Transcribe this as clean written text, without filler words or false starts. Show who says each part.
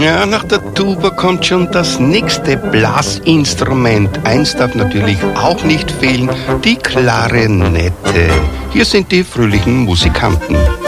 Speaker 1: Ja, nach der Tuba kommt schon das nächste Blasinstrument. Eins darf natürlich auch nicht fehlen, die Klarinette. Hier sind die fröhlichen Musikanten.